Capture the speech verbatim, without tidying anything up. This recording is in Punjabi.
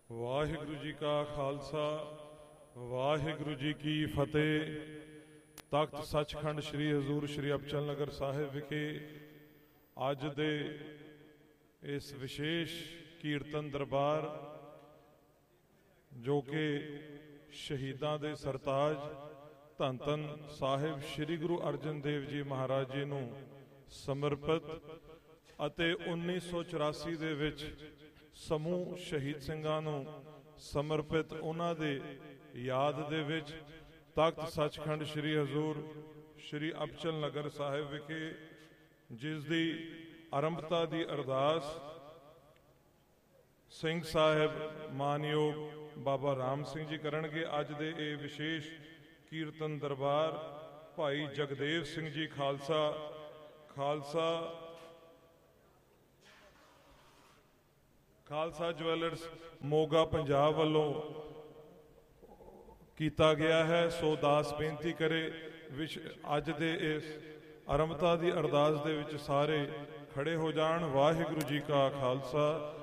ਵਾਹਿਗੁਰੂ ਜੀ ਕਾ ਖਾਲਸਾ ਵਾਹਿਗੁਰੂ ਜੀ ਕੀ ਫਤਿਹ। ਤਖਤ ਸੱਚਖੰਡ ਸ੍ਰੀ ਹਜ਼ੂਰ ਸ੍ਰੀ ਅਬਚਲ ਨਗਰ ਸਾਹਿਬ ਵਿਖੇ ਅੱਜ ਦੇ ਇਸ ਵਿਸ਼ੇਸ਼ ਕੀਰਤਨ ਦਰਬਾਰ, ਜੋ ਕਿ ਸ਼ਹੀਦਾਂ ਦੇ ਸਰਤਾਜ ਧੰਨ ਧੰਨ ਸਾਹਿਬ ਸ੍ਰੀ ਗੁਰੂ ਅਰਜਨ ਦੇਵ ਜੀ ਮਹਾਰਾਜ ਜੀ ਨੂੰ ਸਮਰਪਿਤ ਅਤੇ ਉੱਨੀ ਸੌ ਚੁਰਾਸੀ ਦੇ ਵਿੱਚ ਸਮੂਹ ਸ਼ਹੀਦ ਸਿੰਘਾਂ ਨੂੰ ਸਮਰਪਿਤ ਉਹਨਾਂ ਦੇ ਯਾਦ ਦੇ ਵਿੱਚ ਤਖਤ ਸੱਚਖੰਡ ਸ੍ਰੀ ਹਜ਼ੂਰ ਸ੍ਰੀ ਅਬਚਲ ਨਗਰ ਸਾਹਿਬ ਵਿਖੇ, ਜਿਸ ਦੀ ਆਰੰਭਤਾ ਦੀ ਅਰਦਾਸ ਸਿੰਘ ਸਾਹਿਬ ਮਾਨਯੋਗ ਬਾਬਾ ਰਾਮ ਸਿੰਘ ਜੀ ਕਰਨਗੇ। ਅੱਜ ਦੇ ਇਹ ਵਿਸ਼ੇਸ਼ ਕੀਰਤਨ ਦਰਬਾਰ ਭਾਈ ਜਗਦੇਵ ਸਿੰਘ ਜੀ ਖਾਲਸਾ ਖਾਲਸਾ ਖਾਲਸਾ ਜਵੈਲਰਸ ਮੋਗਾ ਪੰਜਾਬ ਵੱਲੋਂ ਕੀਤਾ ਗਿਆ ਹੈ। ਸੋ ਦਾਸ ਬੇਨਤੀ ਕਰੇ ਵਿਸ਼ ਅੱਜ ਦੇ ਇਸ ਆਰੰਭਤਾ ਦੀ ਅਰਦਾਸ ਦੇ ਵਿੱਚ ਸਾਰੇ ਖੜੇ ਹੋ ਜਾਣ। ਵਾਹਿਗੁਰੂ ਜੀ ਕਾ ਖਾਲਸਾ